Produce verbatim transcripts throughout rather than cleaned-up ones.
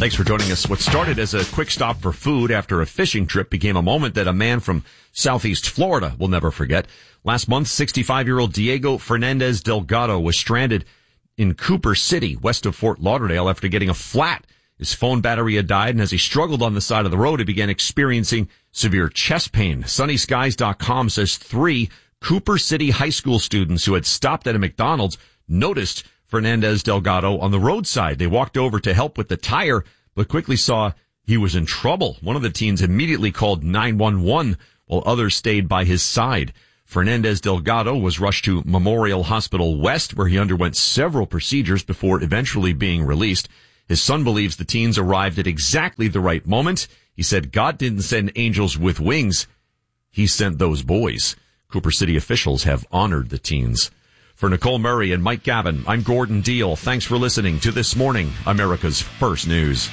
Thanks for joining us. What started as a quick stop for food after a fishing trip became a moment that a man from Southeast Florida will never forget. Last month, sixty-five-year-old Diego Fernandez Delgado was stranded in Cooper City, west of Fort Lauderdale, after getting a flat. His phone battery had died, and as he struggled on the side of the road, he began experiencing severe chest pain. Sunny Skies dot com says three Cooper City high school students who had stopped at a McDonald's noticed Fernandez Delgado on the roadside. They walked over to help with the tire, but quickly saw he was in trouble. One of the teens immediately called nine one one, while others stayed by his side. Fernandez Delgado was rushed to Memorial Hospital West, where he underwent several procedures before eventually being released. His son believes the teens arrived at exactly the right moment. He said God didn't send angels with wings. He sent those boys. Cooper City officials have honored the teens. For Nicole Murray and Mike Gavin, I'm Gordon Deal. Thanks for listening to This Morning, America's First News.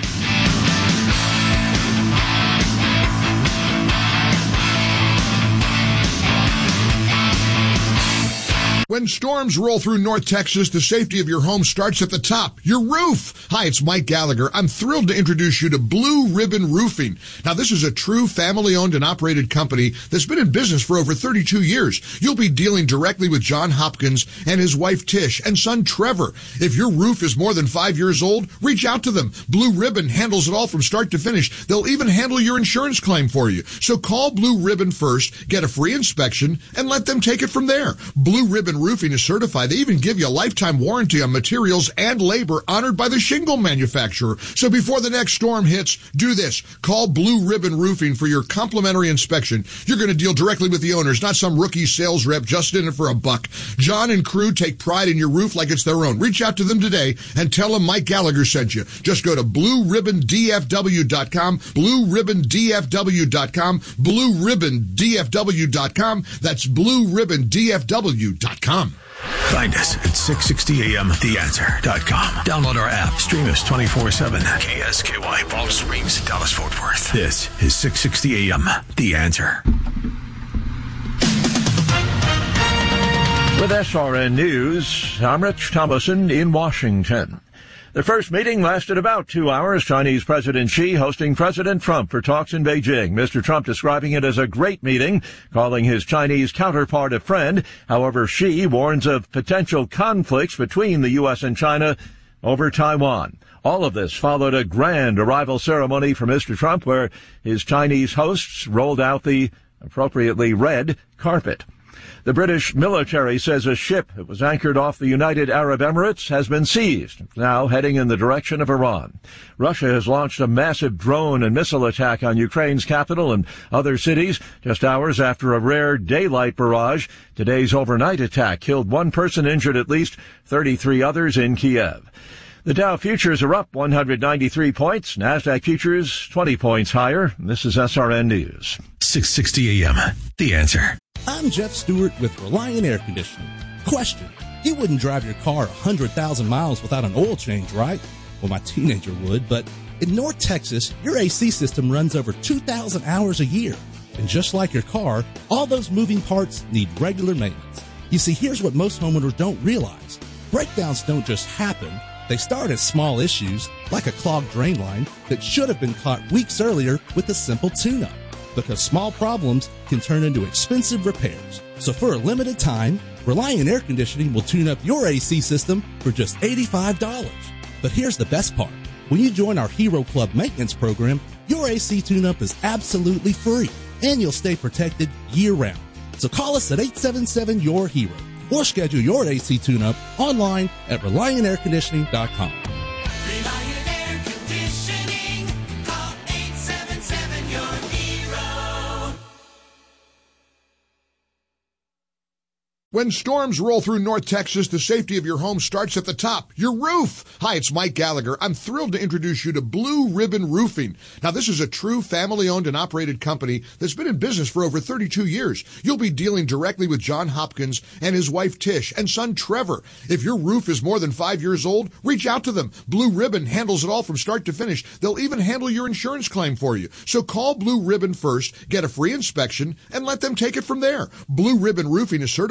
When storms roll through North Texas, the safety of your home starts at the top, your roof. Hi, it's Mike Gallagher. I'm thrilled to introduce you to Blue Ribbon Roofing. Now, this is a true family-owned and operated company that's been in business for over thirty-two years. You'll be dealing directly with John Hopkins and his wife Tish and son Trevor. If your roof is more than five years old, reach out to them. Blue Ribbon handles it all from start to finish. They'll even handle your insurance claim for you. So call Blue Ribbon first, get a free inspection, and let them take it from there. Blue Ribbon Roofing is certified. They even give you a lifetime warranty on materials and labor honored by the shingle manufacturer. So before the next storm hits, do this. Call Blue Ribbon Roofing for your complimentary inspection. You're going to deal directly with the owners, not some rookie sales rep just in it for a buck. John and crew take pride in your roof like it's their own. Reach out to them today and tell them Mike Gallagher sent you. Just go to blue ribbon d f w dot com, blue ribbon d f w dot com, blue ribbon d f w dot com. That's blue ribbon d f w dot com. Find us at six sixty a m the answer dot com. Download our app. Stream us twenty-four seven. K S K Y, Palm Springs, Dallas, Fort Worth. This is six sixty a m The Answer. With S R N News, I'm Rich Thomason in Washington. The first meeting lasted about two hours. Chinese President Xi hosting President Trump for talks in Beijing. Mister Trump describing it as a great meeting, calling his Chinese counterpart a friend. However, Xi warns of potential conflicts between the U S and China over Taiwan. All of this followed a grand arrival ceremony for Mister Trump, where his Chinese hosts rolled out the appropriately red carpet. The British military says a ship that was anchored off the United Arab Emirates has been seized, now heading in the direction of Iran. Russia has launched a massive drone and missile attack on Ukraine's capital and other cities just hours after a rare daylight barrage. Today's overnight attack killed one person, injured at least thirty-three others in Kiev. The Dow futures are up one hundred ninety-three points. NASDAQ futures twenty points higher. This is S R N News. six sixty a m The Answer. I'm Jeff Stewart with Reliant Air Conditioning. Question: you wouldn't drive your car one hundred thousand miles without an oil change, right? Well, my teenager would, but in North Texas, your A C system runs over two thousand hours a year. And just like your car, all those moving parts need regular maintenance. You see, here's what most homeowners don't realize. Breakdowns don't just happen. They start as small issues, like a clogged drain line that should have been caught weeks earlier with a simple tune-up. Because small problems can turn into expensive repairs. So for a limited time, Reliant Air Conditioning will tune up your A C system for just eighty-five dollars. But here's the best part. When you join our Hero Club maintenance program, your A C tune-up is absolutely free, and you'll stay protected year-round. So call us at eight seven seven, Y O U R Hero or schedule your A C tune-up online at reliant air conditioning dot com. Reliant Air Conditioning. Call eight seven seven, Y O U R Hero. When storms roll through North Texas, the safety of your home starts at the top, your roof. Hi, it's Mike Gallagher. I'm thrilled to introduce you to Blue Ribbon Roofing. Now, this is a true family-owned and operated company that's been in business for over thirty-two years. You'll be dealing directly with John Hopkins and his wife Tish and son Trevor. If your roof is more than five years old, reach out to them. Blue Ribbon handles it all from start to finish. They'll even handle your insurance claim for you. So call Blue Ribbon first, get a free inspection, and let them take it from there. Blue Ribbon Roofing is certified. They even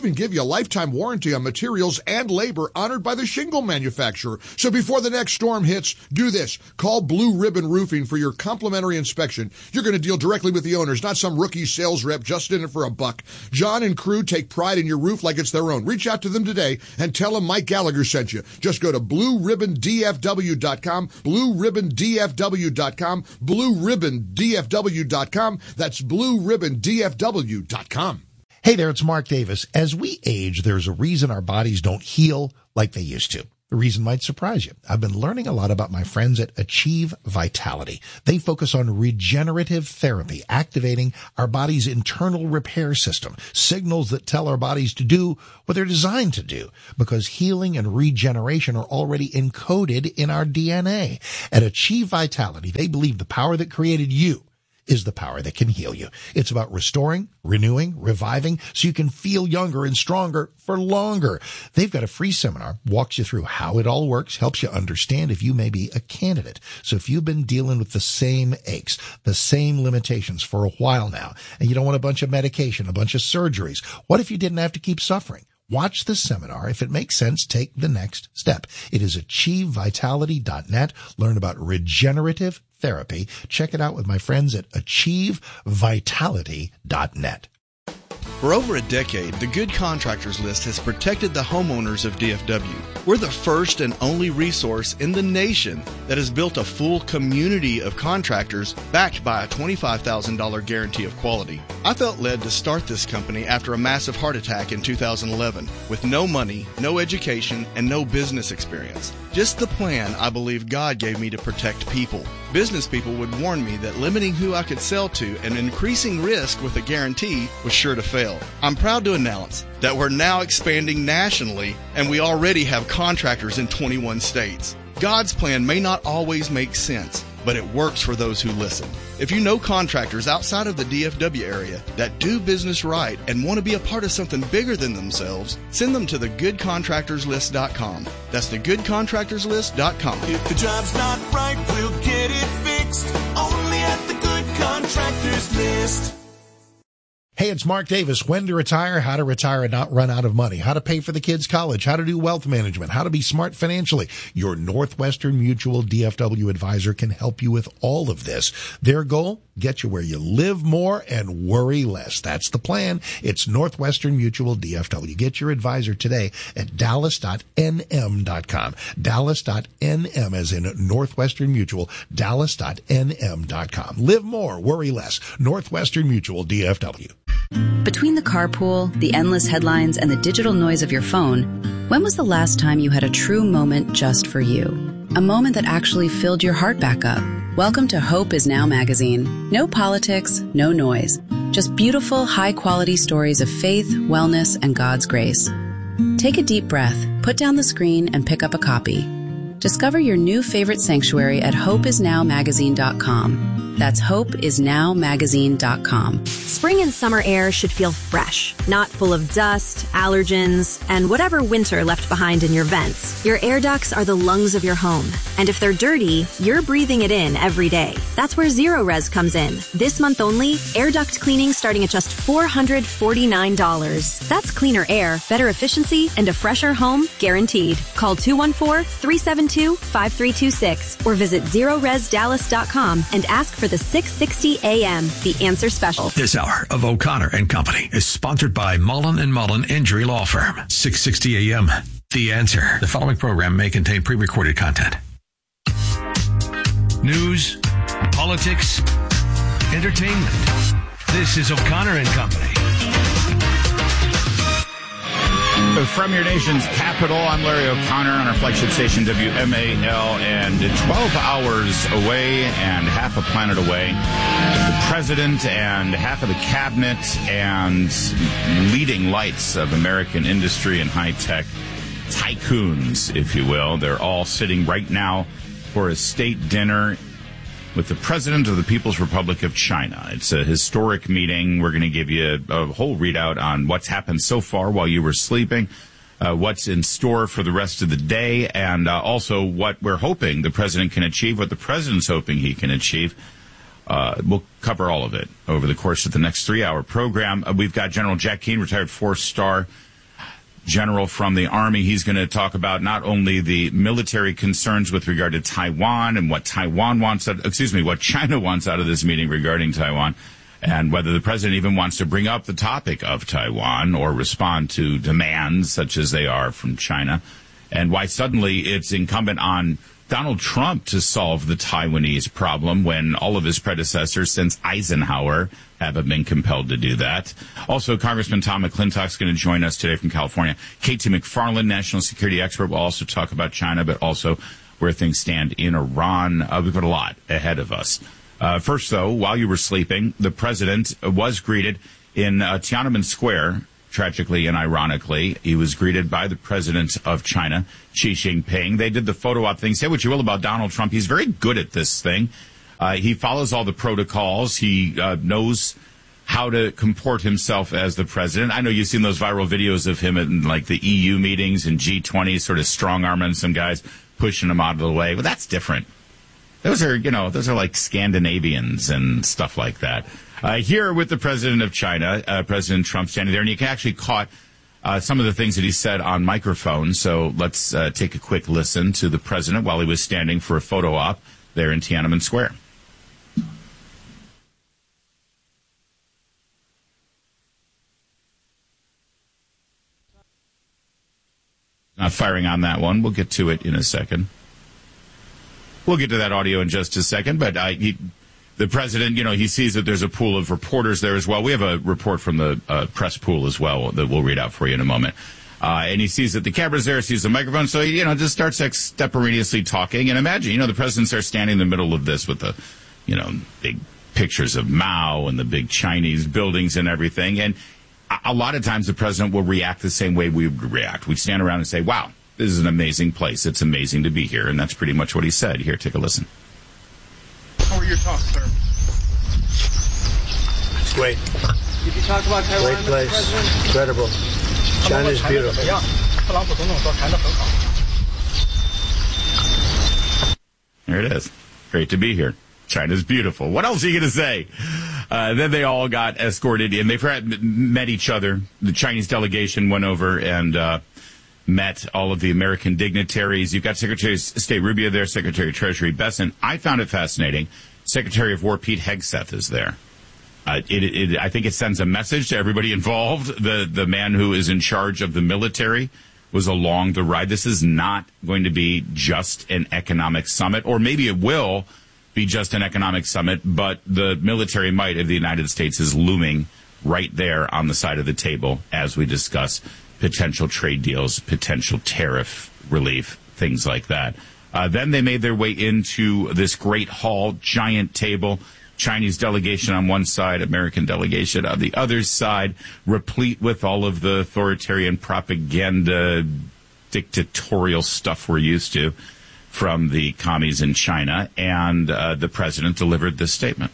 even give you a lifetime warranty on materials and labor honored by the shingle manufacturer. So before the next storm hits, do this. Call Blue Ribbon Roofing for your complimentary inspection. You're going to deal directly with the owners, not some rookie sales rep just in it for a buck. John and crew take pride in your roof like it's their own. Reach out to them today and tell them Mike Gallagher sent you. Just go to blue ribbon d f w dot com, blue ribbon d f w dot com, blue ribbon d f w dot com. That's blue ribbon d f w dot com. Hey there, it's Mark Davis. As we age, there's a reason our bodies don't heal like they used to. The reason might surprise you. I've been learning a lot about my friends at Achieve Vitality. They focus on regenerative therapy, activating our body's internal repair system, signals that tell our bodies to do what they're designed to do, because healing and regeneration are already encoded in our D N A. At Achieve Vitality, they believe the power that created you is the power that can heal you. It's about restoring, renewing, reviving, so you can feel younger and stronger for longer. They've got a free seminar, walks you through how it all works, helps you understand if you may be a candidate. So if you've been dealing with the same aches, the same limitations for a while now, and you don't want a bunch of medication, a bunch of surgeries, what if you didn't have to keep suffering? Watch the seminar. If it makes sense, take the next step. It is achieve vitality dot net. Learn about regenerative therapy. Check it out with my friends at achieve vitality dot net. For over a decade, the Good Contractors List has protected the homeowners of D F W. We're the first and only resource in the nation that has built a full community of contractors backed by a twenty-five thousand dollars guarantee of quality. I felt led to start this company after a massive heart attack in two thousand eleven with no money, no education, and no business experience. Just the plan I believe God gave me to protect people. Business people would warn me that limiting who I could sell to and increasing risk with a guarantee was sure to fail. I'm proud to announce that we're now expanding nationally, and we already have contractors in twenty-one states. God's plan may not always make sense, but it works for those who listen. If you know contractors outside of the D F W area that do business right and want to be a part of something bigger than themselves, send them to the good contractors list dot com. That's the good contractors list dot com. If the job's not right, we'll get it fixed. Only at the Good Contractors List. Hey, it's Mark Davis. When to retire, how to retire and not run out of money, how to pay for the kids' college, how to do wealth management, how to be smart financially. Your Northwestern Mutual D F W advisor can help you with all of this. Their goal? Get you where you live more and worry less. That's the plan. It's Northwestern Mutual D F W. Get your advisor today at dallas dot n m dot com. dallas dot n m as in Northwestern Mutual, dallas dot n m dot com. Live more, worry less. Northwestern Mutual D F W. Between the carpool, the endless headlines, and the digital noise of your phone, when was the last time you had a true moment just for you? A moment that actually filled your heart back up. Welcome to Hope Is Now magazine. No politics, no noise. Just beautiful, high-quality stories of faith, wellness, and God's grace. Take a deep breath, put down the screen, and pick up a copy. Discover your new favorite sanctuary at hope is now magazine dot com. That's hope is now magazine dot com. Spring and summer air should feel fresh, not full of dust, allergens, and whatever winter left behind in your vents. Your air ducts are the lungs of your home, and if they're dirty, you're breathing it in every day. That's where Zero Res comes in. This month only, air duct cleaning starting at just four hundred forty-nine dollars. That's cleaner air, better efficiency, and a fresher home guaranteed. Call two one four, three seven two, five three two six or visit zero res dallas dot com and ask for the six sixty A M, The Answer Special. This hour of O'Connor and Company is sponsored by Mullen and Mullen Injury Law Firm. six sixty A M, The Answer. The following program may contain pre-recorded content. News, politics, entertainment. This is O'Connor and Company. From your nation's capital, I'm Larry O'Connor on our flagship station, W M A L, and twelve hours away and half a planet away, the president and half of the cabinet and leading lights of American industry and high-tech tycoons, if you will. They're all sitting right now for a state dinner with the president of the People's Republic of China. It's a historic meeting. We're going to give you a, a whole readout on what's happened so far while you were sleeping, uh, what's in store for the rest of the day, and uh, also what we're hoping the president can achieve, what the president's hoping he can achieve. Uh, we'll cover all of it over the course of the next three-hour program. Uh, we've got General Jack Keane, retired four-star general from the Army. He's going to talk about not only the military concerns with regard to Taiwan and what Taiwan wants, excuse me, what China wants out of this meeting regarding Taiwan, and whether the president even wants to bring up the topic of Taiwan or respond to demands such as they are from China, and why suddenly it's incumbent on Donald Trump to solve the Taiwanese problem when all of his predecessors since Eisenhower haven't been compelled to do that. Also, Congressman Tom McClintock is going to join us today from California. Katie McFarland, national security expert, will also talk about China, but also where things stand in Iran. Uh, we've got a lot ahead of us. Uh, first, though, while you were sleeping, the president was greeted in uh, Tiananmen Square. Tragically and ironically, he was greeted by the president of China, Xi Jinping. They did the photo op thing. Say what you will about Donald Trump. He's very good at this thing. Uh, he follows all the protocols. He uh, knows how to comport himself as the president. I know you've seen those viral videos of him in like the E U meetings and G twenty, sort of strong-arming some guys, pushing them out of the way. But that's different. Those are, you know, those are like Scandinavians and stuff like that. Uh, here with the president of China, uh, President Trump standing there, and you can actually caught uh, some of the things that he said on microphone. So let's uh, take a quick listen to the president while he was standing for a photo op there in Tiananmen Square. Not firing on that one. We'll get to it in a second. We'll get to that audio in just a second, but uh, he... The president, you know, he sees that there's a pool of reporters there as well. We have a report from the uh, press pool as well that we'll read out for you in a moment. Uh, and he sees that the camera's there, sees the microphone, so he, you know, just starts extemporaneously talking. And imagine, you know, the president's there standing in the middle of this with the, you know, big pictures of Mao and the big Chinese buildings and everything. And a, a lot of times the president will react the same way we would react. We'd stand around and say, wow, this is an amazing place. It's amazing to be here. And that's pretty much what he said. Here, take a listen. How are your talks, sir? It's great. Did you talk about Taiwan, Great place. Mister President? Incredible. China is beautiful. There it is. Great to be here. China's beautiful. What else are you going to say? Uh, then they all got escorted in. They met each other. The Chinese delegation went over and uh, met all of the American dignitaries. You've got Secretary of State Rubio there, Secretary of Treasury Bessent. I found it fascinating. Secretary of War Pete Hegseth is there. Uh, it, it, I think it sends a message to everybody involved. The, the man who is in charge of the military was along the ride. This is not going to be just an economic summit, or maybe it will be just an economic summit, but the military might of the United States is looming right there on the side of the table as we discuss potential trade deals, potential tariff relief, things like that. Uh, then they made their way into this great hall, giant table, Chinese delegation on one side, American delegation on the other side, replete with all of the authoritarian propaganda, dictatorial stuff we're used to from the commies in China. And uh, the president delivered this statement.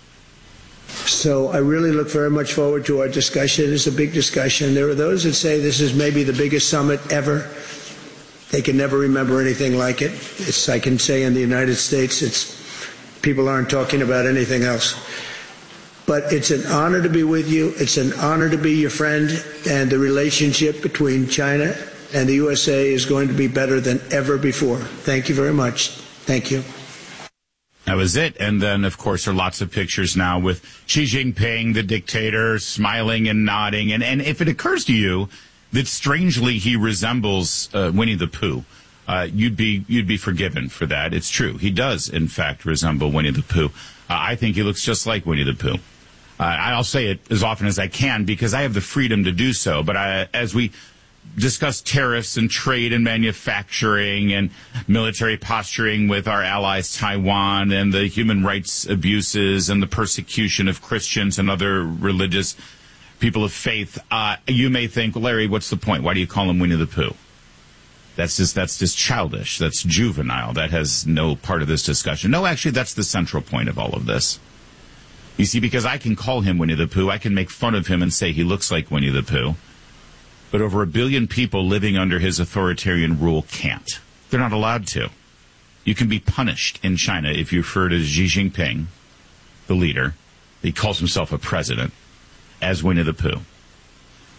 So I really look very much forward to our discussion. It's a big discussion. There are those that say this is maybe the biggest summit ever. They can never remember anything like it. It's, I can say in the United States, it's people aren't talking about anything else. But it's an honor to be with you. It's an honor to be your friend. And the relationship between China and the U S A is going to be better than ever before. Thank you very much. Thank you. That was it. And then, of course, there are lots of pictures now with Xi Jinping, the dictator, smiling and nodding. And, and if it occurs to you that strangely he resembles uh, Winnie the Pooh, uh, you'd be you'd be forgiven for that. It's true. He does, in fact, resemble Winnie the Pooh. Uh, I think he looks just like Winnie the Pooh. Uh, I'll say it as often as I can because I have the freedom to do so. But I, as we discuss tariffs and trade and manufacturing and military posturing with our allies Taiwan and the human rights abuses and the persecution of Christians and other religious people of faith, uh, you may think, Larry, what's the point? Why do you call him Winnie the Pooh? That's just that's just childish. That's juvenile. That has no part of this discussion. No, actually, that's the central point of all of this. You see, because I can call him Winnie the Pooh, I can make fun of him and say he looks like Winnie the Pooh. But over a billion people living under his authoritarian rule can't. They're not allowed to. You can be punished in China if you refer to Xi Jinping, the leader, he calls himself a president, as Winnie the Pooh.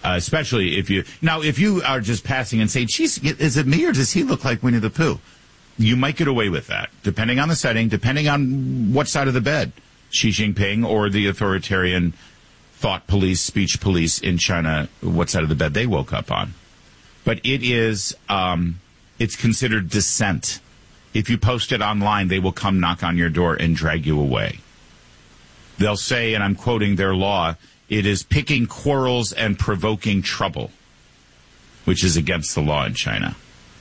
Uh, especially if you now, if you are just passing and saying, "Geez, is it me or does he look like Winnie the Pooh?" You might get away with that, depending on the setting, depending on what side of the bed Xi Jinping or the authoritarian thought police, speech police in China, what side of the bed they woke up on. But it is, um, it's considered dissent. If you post it online, they will come knock on your door and drag you away. They'll say, and I'm quoting their law, it is picking quarrels and provoking trouble, which is against the law in China.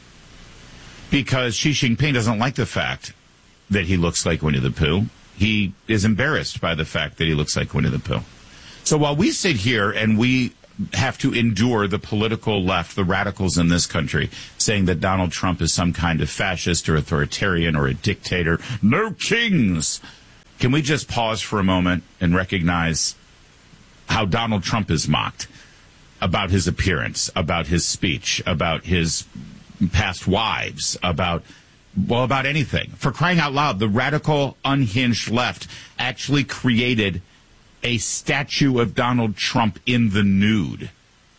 Because Xi Jinping doesn't like the fact that he looks like Winnie the Pooh. He is embarrassed by the fact that he looks like Winnie the Pooh. So while we sit here and we have to endure the political left, the radicals in this country, saying that Donald Trump is some kind of fascist or authoritarian or a dictator, no kings, can we just pause for a moment and recognize how Donald Trump is mocked about his appearance, about his speech, about his past wives, about, well, about anything. For crying out loud, the radical, unhinged left actually created a statue of Donald Trump in the nude.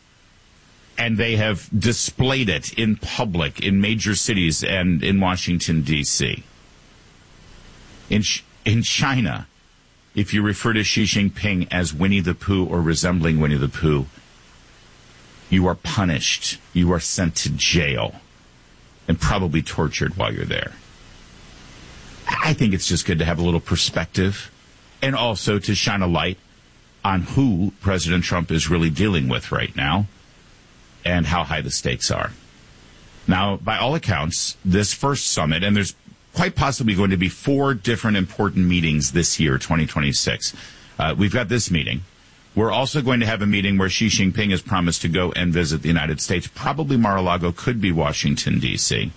And they have displayed it in public in major cities and in Washington, D C. In, in China, if you refer to Xi Jinping as Winnie the Pooh or resembling Winnie the Pooh, you are punished. You are sent to jail and probably tortured while you're there. I think it's just good to have a little perspective and also to shine a light on who President Trump is really dealing with right now and how high the stakes are. Now, by all accounts, this first summit, and there's quite possibly going to be four different important meetings this year, twenty twenty-six. Uh, we've got this meeting. We're also going to have a meeting where Xi Jinping has promised to go and visit the United States. Probably Mar-a-Lago, could be Washington, D C.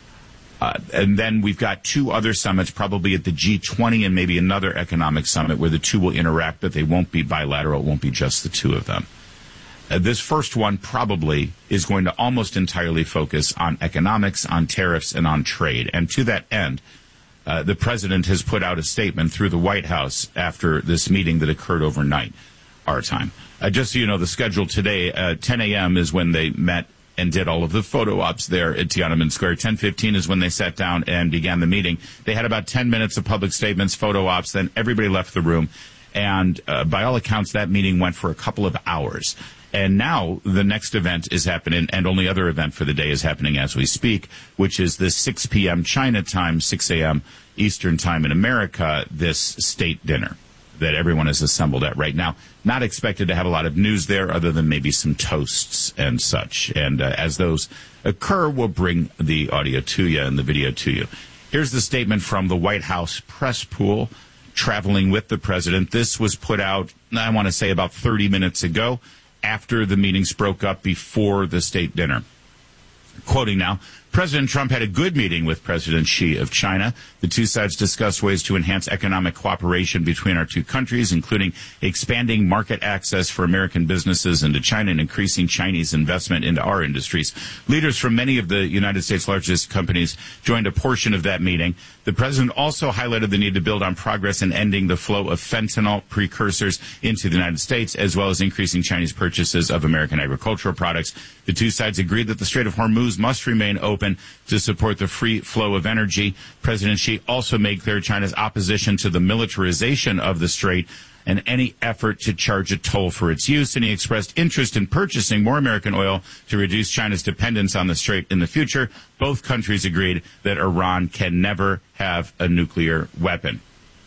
Uh, and then we've got two other summits, probably at the G twenty and maybe another economic summit where the two will interact, but they won't be bilateral. It won't be just the two of them. Uh, this first one probably is going to almost entirely focus on economics, on tariffs, and on trade. And to that end, uh, the president has put out a statement through the White House after this meeting that occurred overnight, our time. Uh, just so you know, the schedule today, uh, ten a.m. is when they met and did all of the photo ops there at Tiananmen Square. ten fifteen is when they sat down and began the meeting. They had about ten minutes of public statements, photo ops, then everybody left the room. And uh, by all accounts, that meeting went for a couple of hours. And now the next event is happening, and only other event for the day is happening as we speak, which is the six p.m. China time, six a.m. Eastern time in America, this state dinner that everyone is assembled at right now. Not expected to have a lot of news there other than maybe some toasts and such. And uh, as those occur, we'll bring the audio to you and the video to you. Here's the statement from the White House press pool traveling with the president. This was put out, I want to say, about thirty minutes ago, after the meetings broke up before the state dinner. Quoting now, President Trump had a good meeting with President Xi of China. The two sides discussed ways to enhance economic cooperation between our two countries, including expanding market access for American businesses into China and increasing Chinese investment into our industries. Leaders from many of the United States' largest companies joined a portion of that meeting. The president also highlighted the need to build on progress in ending the flow of fentanyl precursors into the United States, as well as increasing Chinese purchases of American agricultural products. The two sides agreed that the Strait of Hormuz must remain open to support the free flow of energy. President Xi also made clear China's opposition to the militarization of the strait and any effort to charge a toll for its use, and he expressed interest in purchasing more American oil to reduce China's dependence on the strait in the future. Both countries agreed that Iran can never have a nuclear weapon.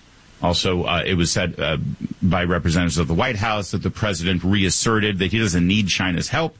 Also, uh, it was said uh, by representatives of the White House that the president reasserted that he doesn't need China's help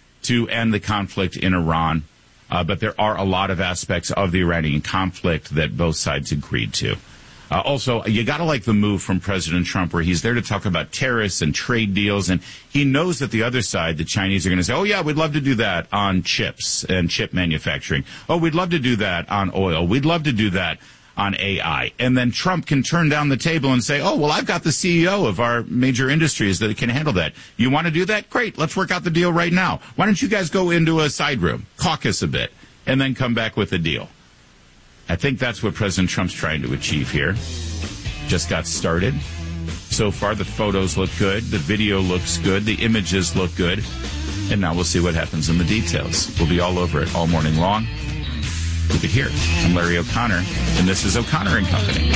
to end the conflict in Iran. Uh, but there are a lot of aspects of the Iranian conflict that both sides agreed to. Uh, also, you got to like the move from President Trump where he's there to talk about tariffs and trade deals, and he knows that the other side, the Chinese, are going to say, oh, yeah, we'd love to do that on chips and chip manufacturing. Oh, we'd love to do that on oil. We'd love to do that on A I. And then Trump can turn down the table and say, oh, well, I've got the C E O of our major industries that can handle that. You want to do that? Great. Let's work out the deal right now. Why don't you guys go into a side room, caucus a bit, and then come back with a deal? I think that's what President Trump's trying to achieve here. Just got started. so far. The photos look good. The video looks good. The images look good. And now we'll see what happens in the details. We'll be all over it all morning long. Keep it here. I'm Larry O'Connor, and this is O'Connor and Company.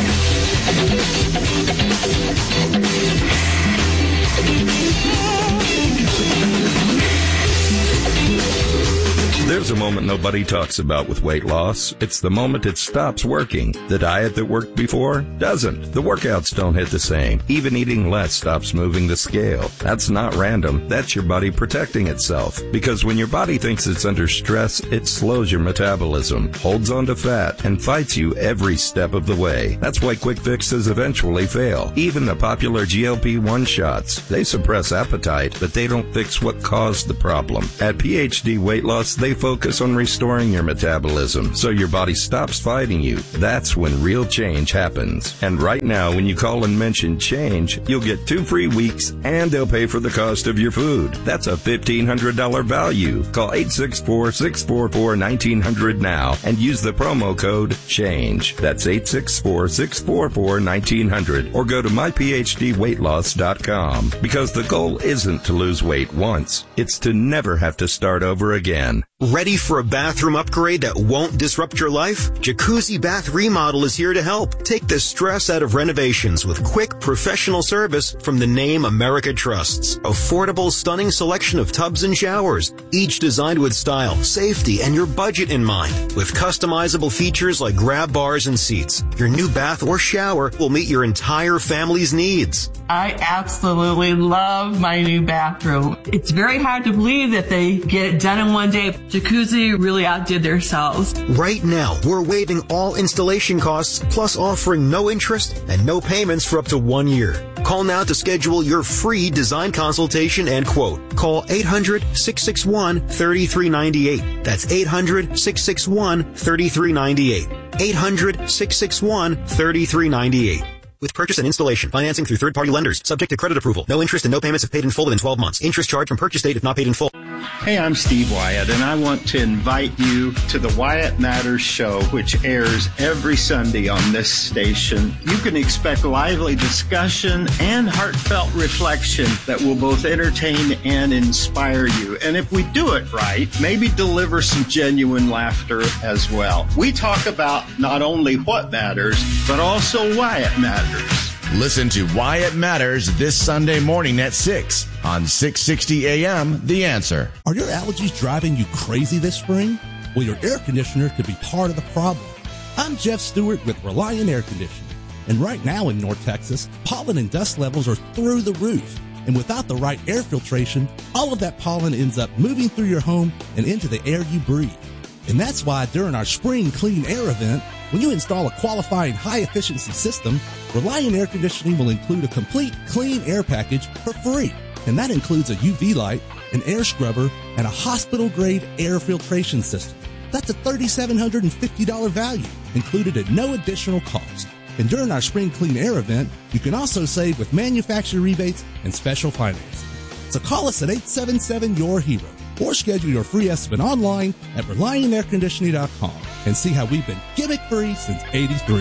There's a moment nobody talks about with weight loss. It's the moment it stops working. The diet that worked before doesn't. The workouts don't hit the same. Even eating less stops moving the scale. That's not random. That's your body protecting itself. Because when your body thinks it's under stress, it slows your metabolism, holds on to fat, and fights you every step of the way. That's why quick fixes eventually fail. Even the popular G L P one shots. They suppress appetite, but they don't fix what caused the problem. At P H D Weight Loss, they focus on restoring your metabolism so your body stops fighting you. That's when real change happens. And right now, when you call and mention change, you'll get two free weeks and they'll pay for the cost of your food. That's a fifteen hundred dollars value. Call eight six four, six four four, one nine zero zero now and use the promo code CHANGE. That's eight six four, six four four, one nine zero zero or go to my p h d weight loss dot com. Because the goal isn't to lose weight once. It's to never have to start over again. Ready for a bathroom upgrade that won't disrupt your life? Jacuzzi Bath Remodel is here to help. Take the stress out of renovations with quick, professional service from the name America trusts. Affordable, stunning selection of tubs and showers, each designed with style, safety, and your budget in mind. With customizable features like grab bars and seats, your new bath or shower will meet your entire family's needs. I absolutely love my new bathroom. It's very hard to believe that they get it done in one day. Jacuzzi really outdid themselves. Right now, we're waiving all installation costs, plus offering no interest and no payments for up to one year. Call now to schedule your free design consultation and quote. Call eight hundred, six six one, three three nine eight. That's eight hundred, six six one, three three nine eight. eight hundred, six six one, three three nine eight. With purchase and installation, financing through third-party lenders, subject to credit approval. No interest and no payments if paid in full within twelve months. Interest charged from purchase date if not paid in full. Hey, I'm Steve Wyatt, and I want to invite you to the Wyatt Matters Show, which airs every Sunday on this station. You can expect lively discussion and heartfelt reflection that will both entertain and inspire you. And if we do it right, maybe deliver some genuine laughter as well. We talk about not only what matters, but also why it matters. Listen to Why It Matters this Sunday morning at six on six sixty A M The Answer. Are your allergies driving you crazy this spring? Well, your air conditioner could be part of the problem. I'm Jeff Stewart with Reliant Air Conditioning. And right now in North Texas, pollen and dust levels are through the roof. And without the right air filtration, all of that pollen ends up moving through your home and into the air you breathe. And that's why during our Spring Clean Air event, when you install a qualifying high-efficiency system, Reliant Air Conditioning will include a complete clean air package for free. And that includes a U V light, an air scrubber, and a hospital-grade air filtration system. That's a three thousand seven hundred fifty dollars value, included at no additional cost. And during our Spring Clean Air event, you can also save with manufacturer rebates and special financing. So call us at eight seven seven, your hero. Or schedule your free estimate online at reliant air conditioning dot com and see how we've been gimmick-free since eighty-three.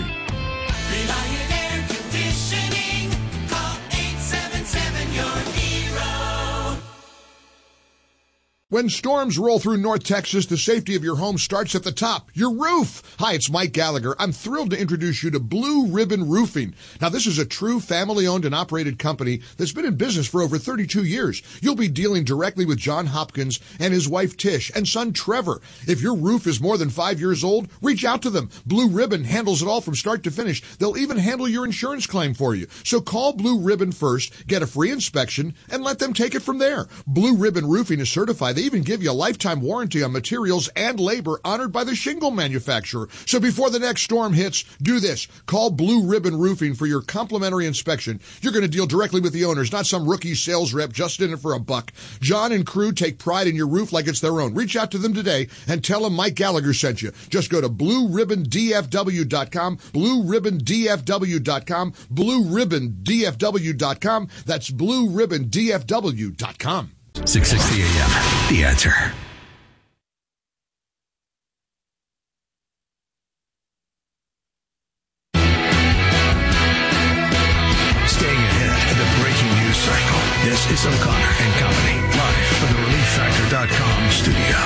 Reliant Air Conditioning. Call eight seven seven, your hero. When storms roll through North Texas, the safety of your home starts at the top, your roof. Hi, it's Mike Gallagher. I'm thrilled to introduce you to Blue Ribbon Roofing. Now, this is a true family-owned and operated company that's been in business for over thirty-two years. You'll be dealing directly with John Hopkins and his wife Tish and son Trevor. If your roof is more than five years old, reach out to them. Blue Ribbon handles it all from start to finish. They'll even handle your insurance claim for you. So call Blue Ribbon first, get a free inspection, and let them take it from there. Blue Ribbon Roofing is certified. They even give you a lifetime warranty on materials and labor honored by the shingle manufacturer. So before the next storm hits, do this. Call Blue Ribbon Roofing for your complimentary inspection. You're going to deal directly with the owners, not some rookie sales rep just in it for a buck. John and crew take pride in your roof like it's their own. Reach out to them today and tell them Mike Gallagher sent you. Just go to blue ribbon d f w dot com, blue ribbon d f w dot com, blue ribbon d f w dot com. That's blue ribbon d f w dot com. six sixty A M The Answer. Staying ahead O'Connor and Company, live from the relief factor dot com studio.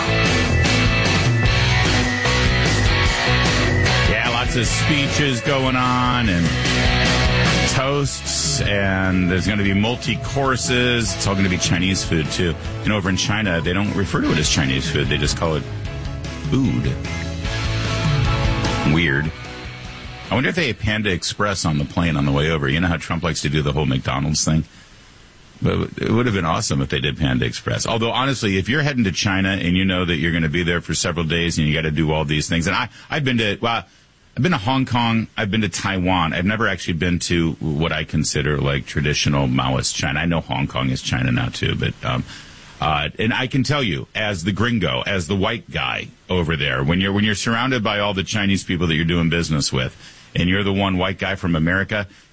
Yeah, lots of speeches going on and toasts, and there's going to be multi-courses. It's all going to be Chinese food, too. And over in China, they don't refer to it as Chinese food. They just call it food. Weird. I wonder if they had Panda Express on the plane on the way over. You know how Trump likes to do the whole McDonald's thing? But it would have been awesome if they did Panda Express. Although, honestly, if you're heading to China and you know that you're going to be there for several days and you got to do all these things, and I, I've been to, well, I've been to Hong Kong, I've been to Taiwan. I've never actually been to what I consider like traditional Maoist China. I know Hong Kong is China now too, but um, uh, and I can tell you, as the gringo, as the white guy over there, when you're when you're surrounded by all the Chinese people that you're doing business with, and you're the one white guy from America,